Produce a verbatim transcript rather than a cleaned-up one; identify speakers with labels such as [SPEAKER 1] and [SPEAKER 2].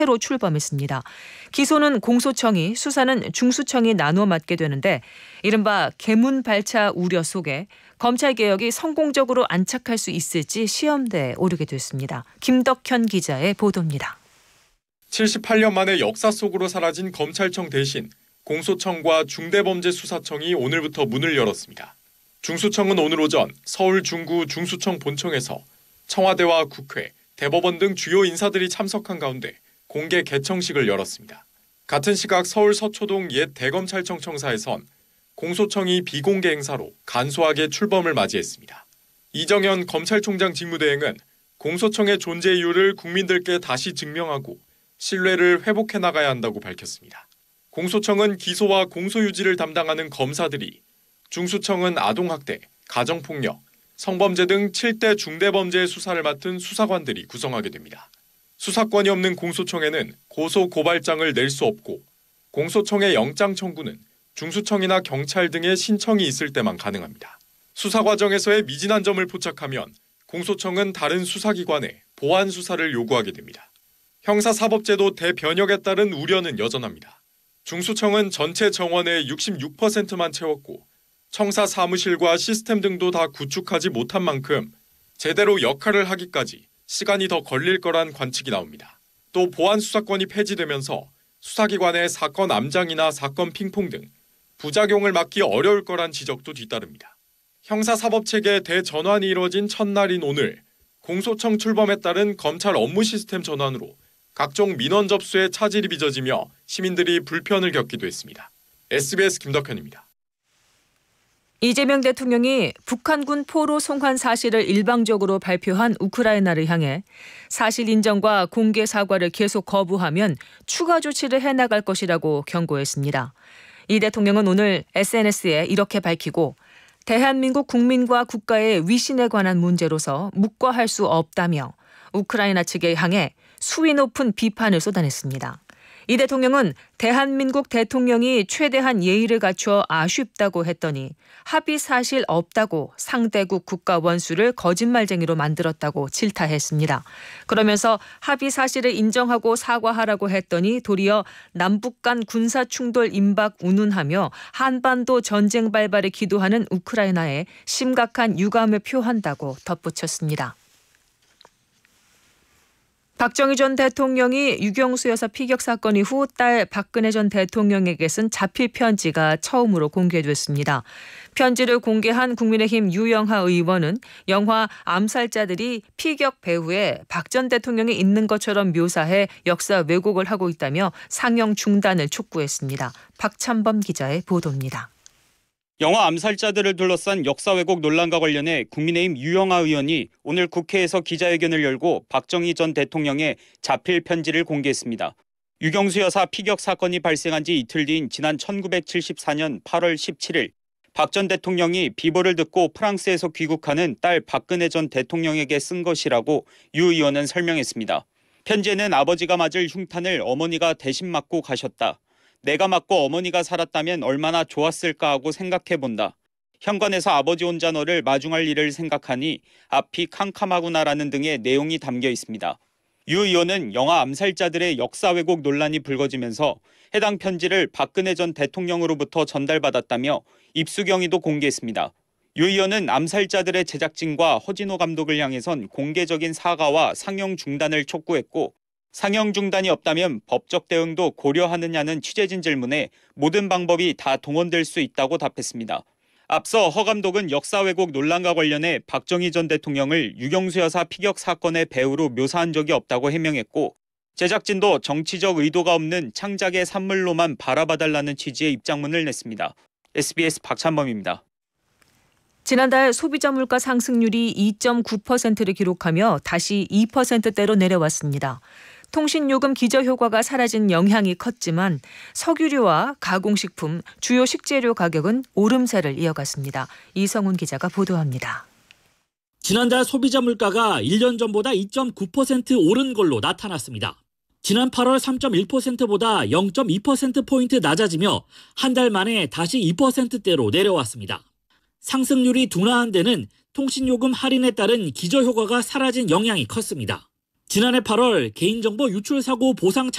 [SPEAKER 1] 새로 출범했습니다. 기소는 공소청이, 수사는 중수청이 나누어 맡게 되는데 이른바 개문 발차 우려 속에 검찰개혁이 성공적으로 안착할 수 있을지 시험대에 오르게 됐습니다. 김덕현 기자의 보도입니다.
[SPEAKER 2] 칠십팔 년 만에 역사 속으로 사라진 검찰청 대신 공소청과 중대범죄수사청이 오늘부터 문을 열었습니다. 중수청은 오늘 오전 서울 중구 중수청 본청에서 청와대와 국회, 대법원 등 주요 인사들이 참석한 가운데 공개 개청식을 열었습니다. 같은 시각 서울 서초동 옛 대검찰청 청사에선 공소청이 비공개 행사로 간소하게 출범을 맞이했습니다. 이정현 검찰총장 직무대행은 공소청의 존재 이유를 국민들께 다시 증명하고 신뢰를 회복해 나가야 한다고 밝혔습니다. 공소청은 기소와 공소유지를 담당하는 검사들이, 중수청은 아동학대, 가정폭력, 성범죄 등 칠 대 중대범죄 수사를 맡은 수사관들이 구성하게 됩니다. 수사권이 없는 공소청에는 고소 고발장을 낼 수 없고 공소청의 영장 청구는 중수청이나 경찰 등의 신청이 있을 때만 가능합니다. 수사 과정에서의 미진한 점을 포착하면 공소청은 다른 수사기관에 보완 수사를 요구하게 됩니다. 형사사법제도 대변혁에 따른 우려는 여전합니다. 중수청은 전체 정원의 육십육 퍼센트만 채웠고 청사 사무실과 시스템 등도 다 구축하지 못한 만큼 제대로 역할을 하기까지 시간이 더 걸릴 거란 관측이 나옵니다. 또 보안 수사권이 폐지되면서 수사기관의 사건 암장이나 사건 핑퐁 등 부작용을 막기 어려울 거란 지적도 뒤따릅니다. 형사사법체계 대전환이 이뤄진 첫날인 오늘, 공소청 출범에 따른 검찰 업무 시스템 전환으로 각종 민원 접수에 차질이 빚어지며 시민들이 불편을 겪기도 했습니다. 에스비에스 김덕현입니다.
[SPEAKER 1] 이재명 대통령이 북한군 포로 송환 사실을 일방적으로 발표한 우크라이나를 향해 사실 인정과 공개 사과를 계속 거부하면 추가 조치를 해나갈 것이라고 경고했습니다. 이 대통령은 오늘 에스엔에스에 이렇게 밝히고 대한민국 국민과 국가의 위신에 관한 문제로서 묵과할 수 없다며 우크라이나 측에 향해 수위 높은 비판을 쏟아냈습니다. 이 대통령은 대한민국 대통령이 최대한 예의를 갖춰 아쉽다고 했더니 합의 사실 없다고 상대국 국가 원수를 거짓말쟁이로 만들었다고 질타했습니다. 그러면서 합의 사실을 인정하고 사과하라고 했더니 도리어 남북 간 군사 충돌 임박 운운하며 한반도 전쟁 발발을 기도하는 우크라이나에 심각한 유감을 표한다고 덧붙였습니다. 박정희 전 대통령이 유경수 여사 피격 사건 이후 딸 박근혜 전 대통령에게 쓴 자필 편지가 처음으로 공개됐습니다. 편지를 공개한 국민의힘 유영하 의원은 영화 암살자들이 피격 배후에 박 전 대통령이 있는 것처럼 묘사해 역사 왜곡을 하고 있다며 상영 중단을 촉구했습니다. 박찬범 기자의 보도입니다.
[SPEAKER 3] 영화 암살자들을 둘러싼 역사 왜곡 논란과 관련해 국민의힘 유영하 의원이 오늘 국회에서 기자회견을 열고 박정희 전 대통령의 자필 편지를 공개했습니다. 유경수 여사 피격 사건이 발생한 지 이틀 뒤인 지난 천구백칠십사 년 팔월 십칠일 박 전 대통령이 비보를 듣고 프랑스에서 귀국하는 딸 박근혜 전 대통령에게 쓴 것이라고 유 의원은 설명했습니다. 편지에는 아버지가 맞을 흉탄을 어머니가 대신 맞고 가셨다. 내가 맞고 어머니가 살았다면 얼마나 좋았을까 하고 생각해본다. 현관에서 아버지 혼자 너를 마중할 일을 생각하니 앞이 캄캄하구나라는 등의 내용이 담겨 있습니다. 유 의원은 영화 암살자들의 역사 왜곡 논란이 불거지면서 해당 편지를 박근혜 전 대통령으로부터 전달받았다며 입수 경위도 공개했습니다. 유 의원은 암살자들의 제작진과 허진호 감독을 향해선 공개적인 사과와 상영 중단을 촉구했고 상영 중단이 없다면 법적 대응도 고려하느냐는 취재진 질문에 모든 방법이 다 동원될 수 있다고 답했습니다. 앞서 허 감독은 역사 왜곡 논란과 관련해 박정희 전 대통령을 유경수 여사 피격 사건의 배우로 묘사한 적이 없다고 해명했고 제작진도 정치적 의도가 없는 창작의 산물로만 바라봐달라는 취지의 입장문을 냈습니다. 에스비에스 박찬범입니다.
[SPEAKER 1] 지난달 소비자 물가 상승률이 이 점 구 퍼센트를 기록하며 다시 이 퍼센트대로 내려왔습니다. 통신요금 기저효과가 사라진 영향이 컸지만 석유류와 가공식품, 주요 식재료 가격은 오름세를 이어갔습니다. 이성훈 기자가 보도합니다.
[SPEAKER 4] 지난달 소비자 물가가 일 년 전보다 이 점 구 퍼센트 오른 걸로 나타났습니다. 지난 팔월 삼 점 일 퍼센트보다 영 점 이 퍼센트포인트 낮아지며 한 달 만에 다시 이 퍼센트대로 내려왔습니다. 상승률이 둔화한 데는 통신요금 할인에 따른 기저효과가 사라진 영향이 컸습니다. 지난해 팔월 개인정보 유출사고 보상